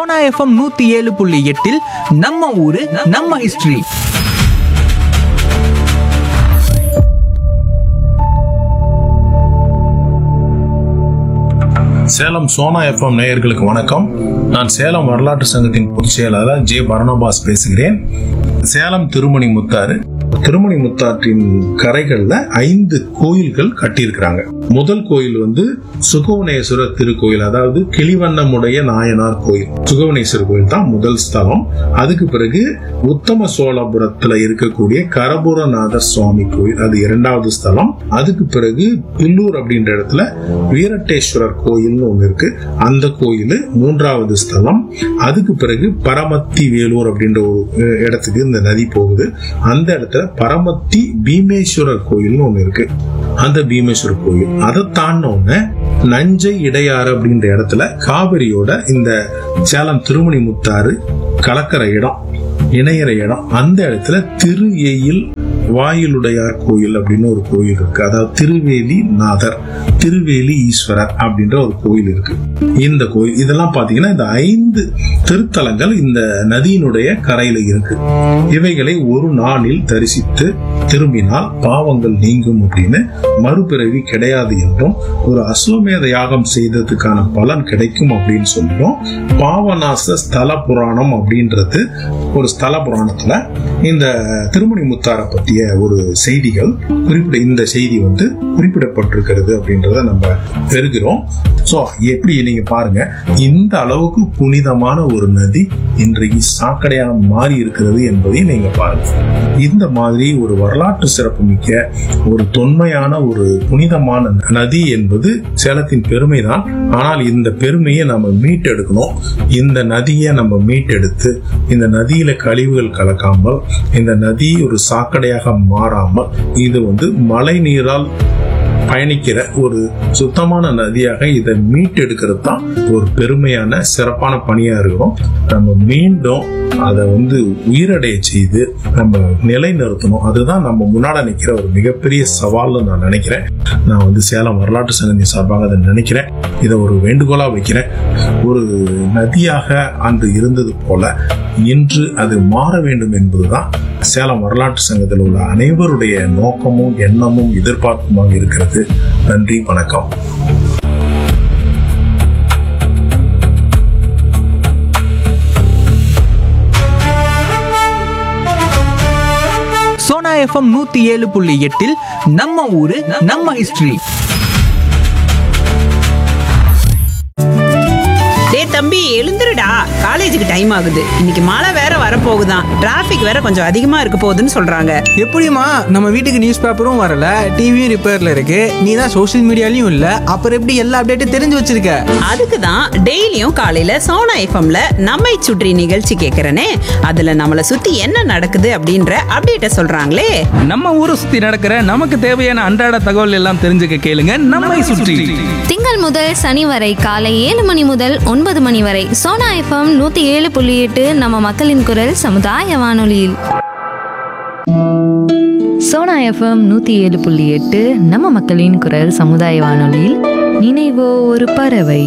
Sona FM 107.8 நம்ம ஊரு நம்ம ஹிஸ்டரி. சேலம் சோனா எஃப்எம் நேயர்களுக்கு வணக்கம். நான் சேலம் வரலாற்று சங்கத்தின் பொதுச் செயலாளர் ஜே பரணபாஸ் பேசுகிறேன். சேலம் திருமணி முத்தாற்றின் கரைகள்ல 5 கோயில்கள் கட்டியிருக்கிறாங்க. முதல் கோயில் சுகவனேஸ்வரர் திருக்கோயில், அதாவது கிளிவண்ணமுடைய நாயனார் கோயில். சுகவனேஸ்வரர் கோயில் தான் முதல் ஸ்தலம். அதுக்கு பிறகு உத்தம சோழபுரத்துல இருக்கக்கூடிய கரபுரநாதர் சுவாமி கோயில், அது 2வது ஸ்தலம். அதுக்கு பிறகு பில்லூர் அப்படின்ற இடத்துல வீரட்டேஸ்வரர் கோயில்னு ஒண்ணு இருக்கு, அந்த கோயில் 3வது ஸ்தலம். அதுக்கு பிறகு பரமத்தி வேலூர் அப்படின்ற ஒரு இடத்துக்கு இந்த நதி போகுது. அந்த இடத்துல பரமத்தி பீமேஸ்வரர் கோயில்னு ஒண்ணு இருக்கு, அந்த பீமேஸ்வரர் கோயில். அதை தாண்டின நஞ்சை இடையாறு அப்படின்ற இடத்துல காவிரியோட இந்த சேலம் திருமணி முத்தாறு கலக்கிற இடம், இணையற இடம், அந்த இடத்துல திருவேயில் வாயிலுடையார் கோயில் அப்படின்னு ஒரு கோயில் இருக்கு. அதாவது திருவேலி நாதர், திருவேலி ஈஸ்வரர் அப்படின்ற ஒரு கோயில் இருக்கு. இந்த கோயில் இதெல்லாம் பாத்தீங்கன்னா இந்த 5 திருத்தலங்கள் இந்த நதியினுடைய கரையில இருக்கு. இவைகளை ஒரு நாளில் தரிசித்து திரும்பினால் பாவங்கள் நீங்கும் அப்படின்னு, மறுபிறவி கிடையாது என்றும், ஒரு அஸ்வமேத யாகம் செய்ததுக்கான பலன் கிடைக்கும் அப்படின்னு சொல்றோம். பாவநாச ஸ்தல புராணம் அப்படின்றது ஒரு ஸ்தல புராணத்துல இந்த திருமணி முத்தாரை பற்றிய ஒரு செய்திகள் இந்த செய்தி குறிப்பிடப்பட்டிருக்கிறது அப்படின்றத நம்ம பெறுகிறோம். சோ எப்படி நீங்க பாருங்க, இந்த அளவுக்கு புனிதமான ஒரு நதி இன்றைக்கு சாக்கடையாக மாறி இருக்கிறது என்பதையும் நீங்க பாருங்க. இந்த மாதிரி ஒரு வரலாற்று சிறப்பு மிக்க ஒரு தொன்மையான ஒரு புனிதமான நதி என்பது சேலத்தின் பெருமை தான். ஆனால் இந்த பெருமையை நம்ம மீட்டெடுக்கணும். இந்த நதியை நம்ம மீட்டெடுத்து இந்த நதியில கழிவுகள் கலக்காமல், இந்த நதி ஒரு சாக்கடையாக மாறாமல், இது மழை நீரால் பயணிக்கிற ஒரு சுத்தமான நதியாக இதை மீட்டெடுக்கிறது தான் ஒரு பெருமையான சிறப்பான பணியா இருக்கிறோம். நம்ம மீண்டும் அதை உயிரடைய செய்து நம்ம நிலைநிறுத்தணும். அதுதான் நம்ம முன்னாடி நிற்கிற ஒரு மிகப்பெரிய சவால்னு நான் நினைக்கிறேன். நான் சேலம் வரலாற்று சங்கத்தின் சார்பாக அதை நினைக்கிறேன். இதை ஒரு வேண்டுகோளா வைக்கிறேன். ஒரு நதியாக அன்று இருந்தது போல இன்று அது மாற வேண்டும் என்பதுதான் சேலம் வரலாற்று சங்கத்தில் உள்ள அனைவருடைய நோக்கமும் எண்ணமும் எதிர்பார்ப்புமாக இருக்கிறது. நன்றி, வணக்கம். சோனா எஃப்எம் 107.8 நம்ம ஊரு நம்ம ஹிஸ்டரி. தம்பி எழுந்துருடா, காலேஜுக்கு டைம் ஆகுது. இன்னைக்கு மழை வேற வரப்போகுதான், டிராபிக் வேற கொஞ்சம் அதிகமா இருக்க போகுதுன்னு சொல்றாங்க. எப்படிமா, நம்ம வீட்டுக்கு நியூஸ் பேப்பரும் வரல, டிவியும் ரிப்பேர்ல இருக்கு, நீ தான் சோசியல் மீடியாலயும் இல்ல, அப்புறம் எப்படி எல்லா அப்டேட்டும் தெரிஞ்சு வச்சிருக்க? அதுக்கு தான் டெய்லியும் காலையில சோனா எஃப்எம்ல நம்மை சுற்றி நிகழ்ச்சி கேட்கறனே, அதுல நம்மள சுத்தி என்ன நடக்குது அப்படின்ற அப்டேட்ட சொல்றாங்களே. நம்ம ஊரை சுத்தி நடக்கிற நமக்கு தேவையான அன்றாட தகவல் எல்லாம் தெரிஞ்சுக்க கேளுங்க நம்மை சுற்றி. திங்கள் முதல் சனி வரை காலை 7 மணி முதல் 9 மணி வரை சோனா எஃப்எம் 107.8 நம்ம மக்களின் குரல் சமுதாய வானொலியில். சோனா எஃப்எம் 107.8 நம்ம மக்களின் குரல் சமுதாய வானொலியில் நினைவோ ஒரு பறவை.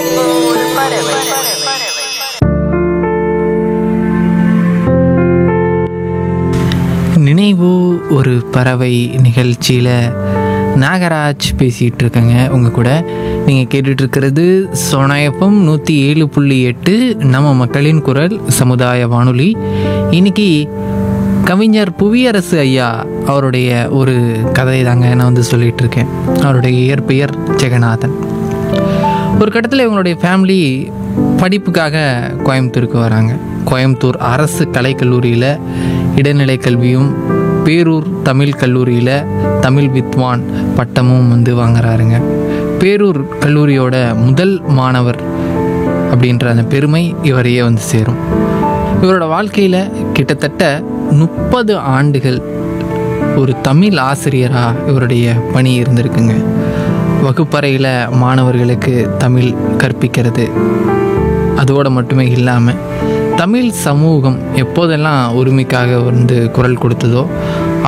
நினைவு ஒரு பறவை நிகழ்ச்சியில் நாகராஜ் பேசிகிட்டு இருக்கேங்க உங்கள் கூட. நீங்கள் கேட்டுட்ருக்கிறது சோனா எஃப்எம் 107.8 நம்ம மக்களின் குரல் சமுதாய வானொலி. இன்றைக்கி கவிஞர் புவியரசு ஐயா அவருடைய ஒரு கதை தாங்க நான் சொல்லிகிட்டு இருக்கேன். அவருடைய இயற்பெயர் ஜெகநாதன். ஒரு கட்டத்தில் இவங்களுடைய ஃபேமிலி படிப்புக்காக கோயம்புத்தூருக்கு வராங்க. கோயம்புத்தூர் அரசு கலைக்கல்லூரியில் இடைநிலை கல்வியும், பேரூர் தமிழ் கல்லூரியில் தமிழ் வித்வான் பட்டமும் வாங்குறாருங்க. பேரூர் கல்லூரியோட முதல் மாணவர் அப்படின்ற அந்த பெருமை இவரையே சேரும். இவரோட வாழ்க்கையில் கிட்டத்தட்ட 30 ஆண்டுகள் ஒரு தமிழ் ஆசிரியராக இவருடைய பணி இருந்திருக்குங்க. வகுப்பறையில் மாணவர்களுக்கு தமிழ் கற்பிக்கிறது, அதோடு மட்டுமே இல்லாமல் தமிழ் சமூகம் எப்போதெல்லாம் உரிமைக்காக குரல் கொடுத்ததோ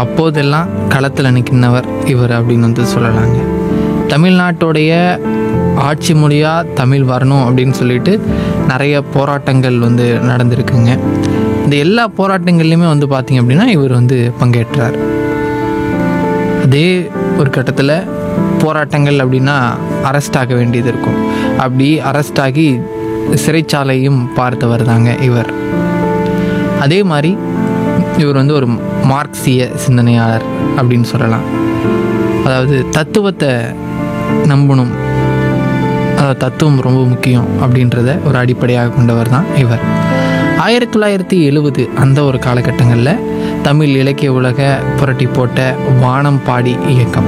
அப்போதெல்லாம் களத்தில் நிற்கின்றவர் இவர் அப்படின்னு சொல்லலாங்க. தமிழ்நாட்டுடைய ஆட்சி மொழியாக தமிழ் வரணும் அப்படின்னு சொல்லிட்டு நிறைய போராட்டங்கள் வந்து நடந்திருக்குங்க. இந்த எல்லா போராட்டங்கள்லையுமே வந்து பார்த்திங்க அப்படின்னா இவர் வந்து பங்கேற்றார். அதே ஒரு கட்டத்தில் போராட்டங்கள் அப்படின்னா அரெஸ்ட் ஆக வேண்டியது இருக்கும். அப்படி அரெஸ்ட் ஆகி சிறைச்சாலையும் பார்த்தவர் தாங்க இவர். அதே மாதிரி இவர் வந்து ஒரு மார்க்சிய சிந்தனையாளர் அப்படின்னு சொல்லலாம். அதாவது தத்துவத்தை நம்பணும், அதாவது தத்துவம் ரொம்ப முக்கியம் அப்படின்றத ஒரு அடிப்படையாக கொண்டவர் தான் இவர். 1970 அந்த ஒரு காலகட்டங்களில் தமிழ் இலக்கிய உலக புரட்டி போட்ட வானம் பாடி இயக்கம்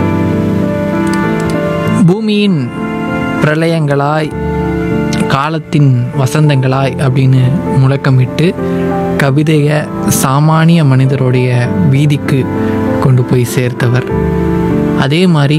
பூமியின் பிரளயங்களாய் காலத்தின் வசந்தங்களாய் அப்படின்னு முழக்கமிட்டு கவிதையை சாமானிய மனிதருடைய வீதிக்கு கொண்டு போய் சேர்த்தவர். அதே மாதிரி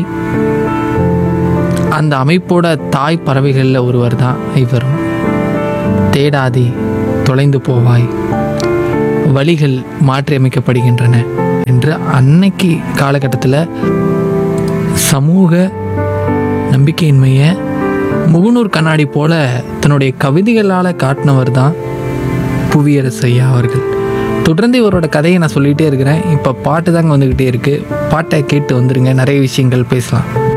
அந்த அமைப்போட தாய் பறவைகளில் ஒருவர் தான் இவரும். தேடாதே தொலைந்து போவாய், வழிகள் மாற்றியமைக்கப்படுகின்றன என்று அன்னைக்கு காலகட்டத்தில் சமூக நம்பிக்கையின்மையை முகநூர் கண்ணாடி போல தன்னுடைய கவிதைகளால் காட்டினவர் தான் புவியரசு ஐயா அவர்கள். தொடர்ந்து இவரோட கதையை நான் சொல்லிகிட்டே இருக்கிறேன். இப்போ பாட்டு தாங்க வந்துக்கிட்டே இருக்குது. பாட்டை கேட்டு வந்துடுங்க, நிறைய விஷயங்கள் பேசலாம்.